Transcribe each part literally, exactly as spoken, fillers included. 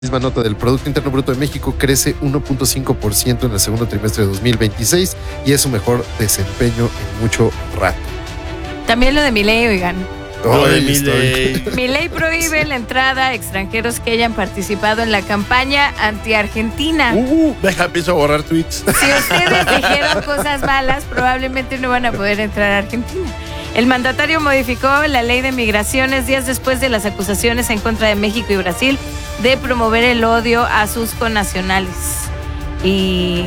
Misma nota del Producto Interno Bruto de México crece uno punto cinco por ciento en el segundo trimestre de dos mil veintiséis y es su mejor desempeño en mucho rato. También lo de Milei, oigan. Lo de Ay, Milei. estoy- Milei prohíbe la entrada a extranjeros que hayan participado en la campaña anti-Argentina. Uh, deja, empiezo a borrar tweets. Si ustedes dijeron cosas malas, probablemente no van a poder entrar a Argentina. El mandatario modificó la ley de migraciones días después de las acusaciones en contra de México y Brasil de promover el odio a sus connacionales. Y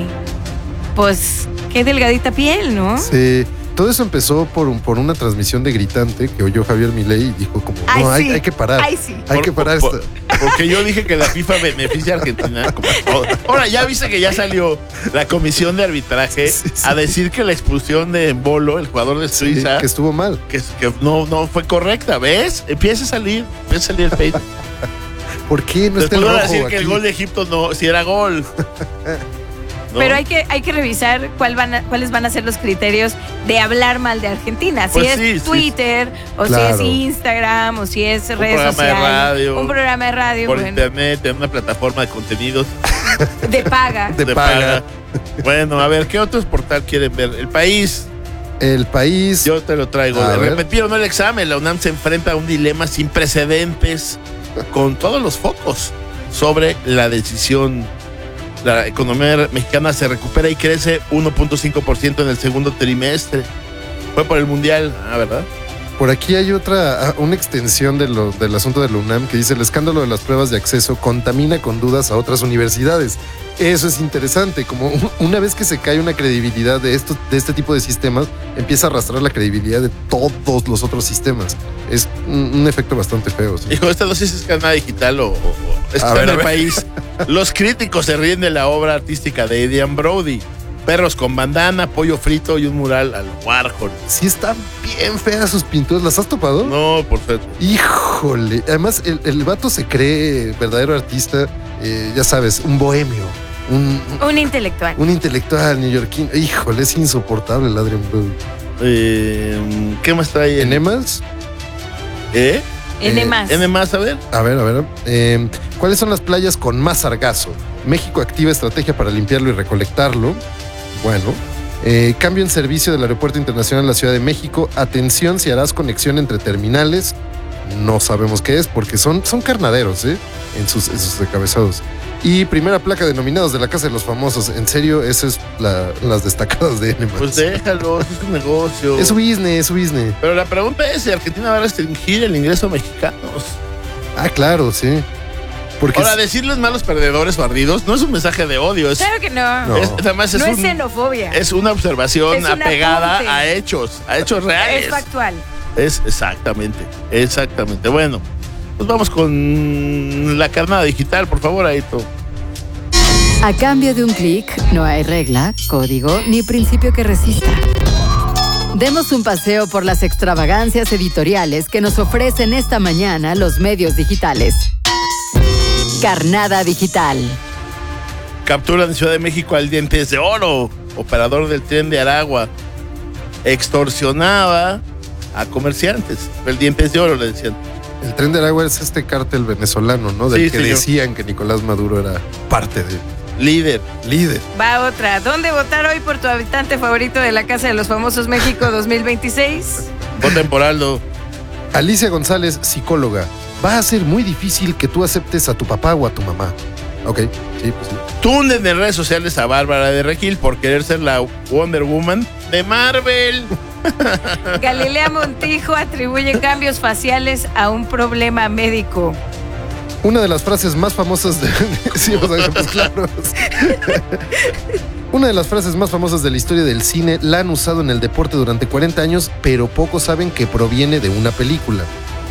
pues qué delgadita piel, ¿no? Sí, todo eso empezó por, un, por una transmisión de Gritante que oyó Javier Milei y dijo como, Ay, no, hay, sí. hay que parar, Ay, sí. hay Por- que parar por- esto. Porque yo dije que la FIFA beneficia a Argentina. Como todo. Ahora, ya viste que ya salió la comisión de arbitraje Sí, sí. a decir que la expulsión de Bolo, el jugador de Sí, Suiza, que estuvo mal. que, que no, no fue correcta. ¿Ves? Empieza a salir, empieza a salir el peito. ¿Por qué no está Después el van a rojo decir que el aquí? gol de Egipto no, si era gol. ¿No? Pero hay que, hay que revisar cuál van a- cuáles van a ser los criterios de hablar mal de Argentina. Si Pues es sí, sí. Twitter, o Claro. si es Instagram, o si es Un redes programa de sociales. radio, un programa de radio, por bueno, internet, en una plataforma de contenidos de paga. De paga. Bueno, a ver, ¿qué otros portal quieren ver? El País, El País. yo te lo traigo. A ver. Repetieron el examen, la UNAM se enfrenta a un dilema sin precedentes con todos los focos sobre la decisión. La economía mexicana se recupera y crece uno punto cinco por ciento en el segundo trimestre. Fue por el Mundial, ah, ¿verdad? Por aquí hay otra, ah, una extensión de lo, del asunto de la UNAM que dice el escándalo de las pruebas de acceso contamina con dudas a otras universidades. Eso es interesante, como un- una vez que se cae una credibilidad de, esto, de este tipo de sistemas, empieza a arrastrar la credibilidad de todos los otros sistemas. Es un, un efecto bastante feo. ¿sí? Hijo, esta no sé si es Canadá Digital o, o- o- es que A está ver, en a el ver. País. Los críticos se ríen de la obra artística de Adrian Brody. Perros con bandana, pollo frito y un mural al Warhol. Sí están bien feas sus pinturas. ¿Las has topado? No, por favor. Híjole. Además, el, el vato se cree verdadero artista, eh, ya sabes, un bohemio, un, Un intelectual. un intelectual neoyorquino. Híjole, es insoportable el Adrian Brody. Eh, ¿Qué más trae? ¿En Emas? ¿Eh? N eh, más. ¿N más? A ver. A ver, a ver. eh, ¿Cuáles son las playas con más sargazo? México activa estrategia para limpiarlo y recolectarlo. Bueno. Eh, cambio en servicio del Aeropuerto Internacional de la Ciudad de México. Atención si harás conexión entre terminales. No sabemos qué es porque son, son carnaderos, ¿eh? En sus, en sus encabezados. Y primera placa de nominados de la Casa de los Famosos. En serio, esas es la- las destacadas de N. Pues déjalo, es un negocio. Es su business, es su business. Pero la pregunta es si Argentina va a restringir el ingreso a mexicanos. Ah, claro, sí. Porque Ahora, es- decirles malos perdedores o ardidos no es un mensaje de odio, es, Claro que no. No. es- además es, No es un- xenofobia. es una observación Es un apegada apunte. a hechos, a hechos reales. Es factual. Es exactamente, exactamente. Bueno, pues vamos con la carnada digital, por favor, Aito. A cambio de un clic, no hay regla, código ni principio que resista. Demos un paseo por las extravagancias editoriales que nos ofrecen esta mañana los medios digitales. Carnada Digital. Capturan en Ciudad de México al Dientes de Oro, operador del tren de Aragua. Extorsionaba a comerciantes. El Dientes de Oro le decían. el Tren de Aragua es este cártel venezolano, ¿no? Del Sí, que señor. decían que Nicolás Maduro era parte de Líder. líder. Va otra. ¿Dónde votar hoy por tu habitante favorito de la Casa de los Famosos México dos mil veintiséis? Voten por Aldo. Alicia González, psicóloga. Va a ser muy difícil que tú aceptes a tu papá o a tu mamá. Ok, sí, pues sí. Tunden en redes sociales a Bárbara de Regil por querer ser la Wonder Woman de Marvel. Galilea Montijo atribuye cambios faciales a un problema médico. Una de las frases más famosas de... sí, o sea, pues claro. Una de las frases más famosas de la historia del cine la han usado en el deporte durante cuarenta años, pero pocos saben que proviene de una película.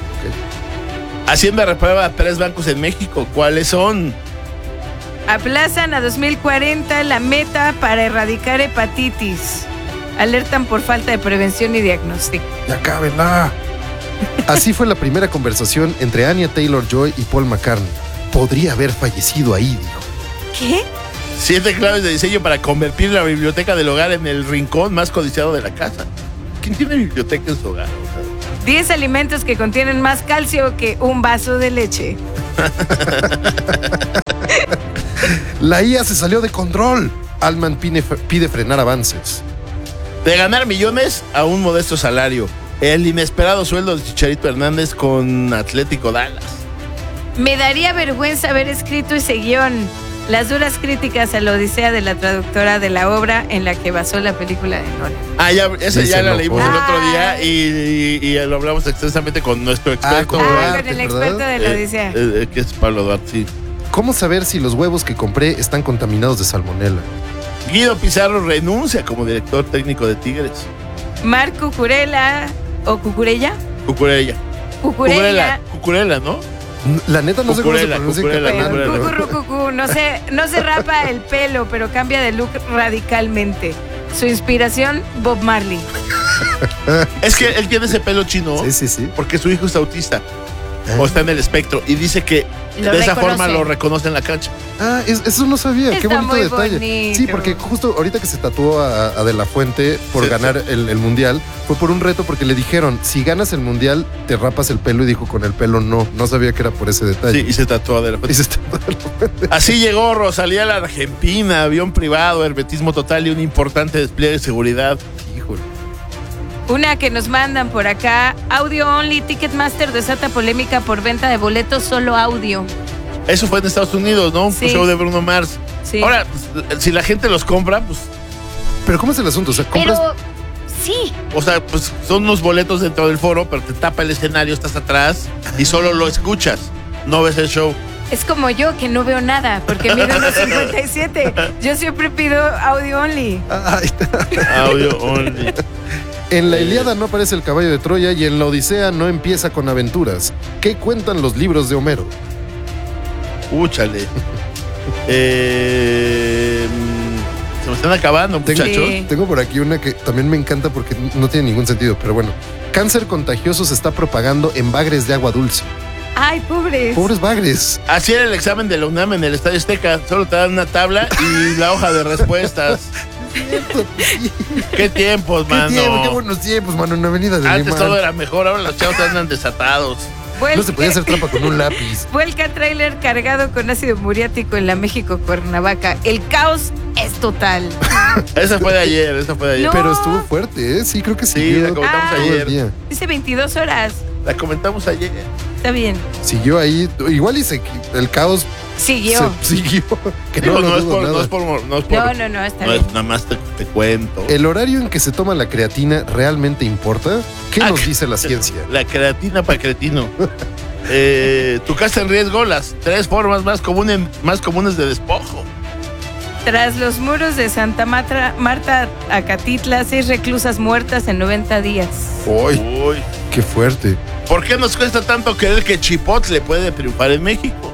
Hacienda reprueba a tres bancos en México. ¿Cuáles son? Aplazan a dos mil cuarenta la meta para erradicar hepatitis. Alertan por falta de prevención y diagnóstico. Ya cábenla. Así fue la primera conversación entre Anya Taylor-Joy y Paul McCartney. Podría haber fallecido ahí, dijo. ¿Qué? Siete claves de diseño para convertir la biblioteca del hogar en el rincón más codiciado de la casa. ¿Quién tiene biblioteca en su hogar? O sea, diez alimentos que contienen más calcio que un vaso de leche. La I A se salió de control. Altman pide, pide frenar avances. De ganar millones a un modesto salario. El inesperado sueldo de Chicharito Hernández con Atlético Dallas. Me daría vergüenza haber escrito ese guión. Las duras críticas a la odisea de la traductora de la obra en la que basó la película de Nolan. Ah, ya, ese Sí, ya se la enojó. leímos el otro día Ay. y, y- y lo hablamos extensamente con nuestro experto. con Ah, Duarte, con el ¿verdad? experto de la eh, odisea. eh, eh, que es Pablo Duarte, sí. ¿Cómo saber si los huevos que compré están contaminados de salmonela? Guido Pizarro renuncia como director técnico de Tigres. Marc Cucurella o Cucurella. Cucurella. Cucurella. Cucurella, ¿no? La neta no sé cómo se Cucurella, pronuncia en Cucurella, catalán. Cucurella. pero- Cucurrucucú, no se, no se rapa el pelo, pero cambia de look radicalmente. Su inspiración, Bob Marley. Es que él tiene ese pelo chino Sí, sí, sí. porque su hijo es autista o está en el espectro y dice que Lo de esa reconoce. forma lo reconoce en la cancha. Ah, es- eso no sabía. Qué Está bonito muy detalle. bonito. Sí, porque justo ahorita que se tatuó a, a De La Fuente por Sí, ganar el, el mundial, fue por un reto porque le dijeron, si ganas el mundial, te rapas el pelo. Y dijo, con el pelo no. No sabía que era por ese Sí, detalle. y se tatuó de la Y se tatuó De La Fuente. Así llegó Rosalía a la Argentina, avión privado, hermetismo total y un importante despliegue de seguridad. Híjole. Una que nos mandan por acá. Audio only. Ticketmaster desata polémica por venta de boletos solo audio. Eso fue en Estados Unidos, ¿no? Un Sí. show de Bruno Mars. Sí. Ahora, pues, si la gente los compra, pues, Pero ¿cómo es el asunto? O sea, compras... Pero sí. o sea, pues son unos boletos dentro del foro, pero te tapa el escenario, estás atrás y solo lo escuchas, no ves el show. Es como yo que no veo nada porque mido unos cincuenta y siete. Yo siempre pido audio only. Ay, Audio only. en la Ilíada no aparece el caballo de Troya y en la Odisea no empieza con aventuras. ¿Qué cuentan los libros de Homero? Úchale. Eh, mm, se me están acabando, Tengo, muchachos. Sí. tengo por aquí una que también me encanta porque no tiene ningún sentido, pero bueno. Cáncer contagioso se está propagando en bagres de agua dulce. Ay, pobres. Pobres bagres. Así era el examen de la UNAM en el Estadio Azteca. Solo te dan una tabla y la hoja de respuestas. ¿Qué tiempos, ¿Qué mano? tiempo? Qué buenos tiempos, mano, en la avenida de Antes Limán. todo era mejor, ahora los chavos andan desatados. Vuelca, No se podía hacer trampa con un lápiz. vuelca tráiler cargado con ácido muriático en la México Cuernavaca. El caos es total. Esa fue de ayer, esa fue de ayer. No. Pero estuvo fuerte, ¿eh? Sí, creo que Sí, siguió la comentamos Ah. todo el ayer. día. Dice veintidós horas. La comentamos ayer. Está bien. Siguió ahí. Igual y se, el caos Siguió. se siguió. Que Digo, no, lo no, es dudo por, nada. no es por, no es por, No, no, no, está no bien. es nada más te, te cuento. ¿El horario en que se toma la creatina realmente importa? ¿Qué Ah, nos que- dice la ciencia? La creatina para cretino. Eh, tu casa en riesgo, las tres formas más comunes, más comunes de despojo. Tras los muros de Santa Marta, Marta Acatitla, seis reclusas muertas en noventa días. ¡Uy! Uy. ¡Qué fuerte! ¿Por qué nos cuesta tanto creer que Chipotle puede triunfar en México?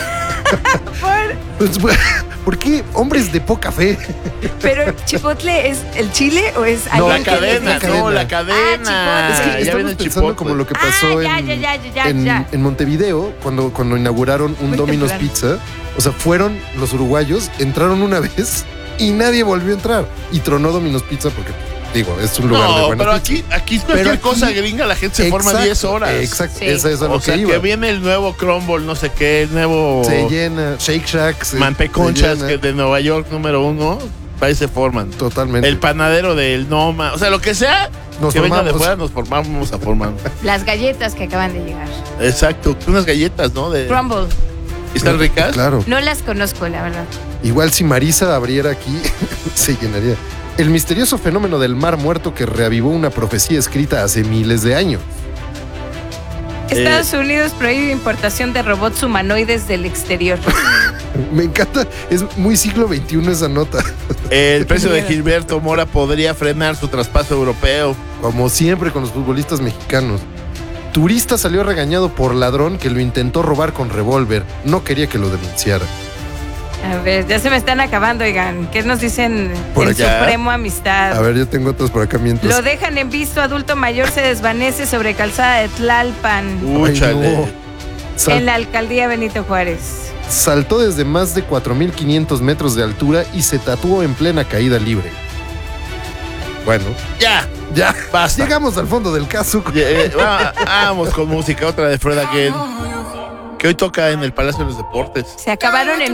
Por- Pues, ¿por qué hombres de poca fe? Pero Chipotle es el chile o es No, la alguien que les cadena, dice- no, la Ah, cadena. Es que ya estamos viene pensando Chipotle. como lo que Ah, pasó ya, en, ya, ya, ya, en, ya. en Montevideo, cuando, cuando inauguraron un Muy Domino's temprano. Pizza. O sea, fueron los uruguayos, entraron una vez y nadie volvió a entrar. Y tronó Domino's Pizza porque, digo, es un lugar de No, buena pero pizza. aquí, aquí Pero cualquier aquí- cosa gringa, la gente se forma Exacto, diez horas. Exacto, Sí. esa es a lo O que sea, iba. que viene el nuevo Crumble, no sé qué, el nuevo Se llena, Shake Shack. se- Manteconchas se que llena. de Nueva York número uno, ahí se forman. Totalmente. El panadero del Noma, o sea, lo que sea Nos que venga de formamos. fuera, nos formamos a formar. Las galletas que acaban de llegar. Exacto, unas galletas, ¿no? De, Crumble. ¿Están ricas? Claro. No las conozco, la verdad. Igual si Marisa abriera aquí, se llenaría. El misterioso fenómeno del mar muerto que reavivó una profecía escrita hace miles de años. Estados Unidos prohíbe importación de robots humanoides del exterior. Me encanta, es muy siglo veintiuno esa nota. El precio de miedo. Gilberto Mora podría frenar su traspaso europeo. Como siempre con los futbolistas mexicanos. Turista salió regañado por ladrón que lo intentó robar con revólver. No quería que lo denunciara. A ver, ya se me están acabando, oigan. ¿Qué nos dicen Por en acá. Supremo Amistad? A ver, yo tengo otros por acá mientras. Lo dejan en visto, adulto mayor se desvanece sobre calzada de Tlalpan, Úchale. no. Sal- en la alcaldía Benito Juárez. Saltó desde más de cuatro mil quinientos metros de altura y se tatuó en plena caída libre. Bueno, Ya, ya basta. llegamos al fondo del caso. Eh, va- vamos con música, otra de Fred Again. que hoy toca en el Palacio de los Deportes. Se acabaron en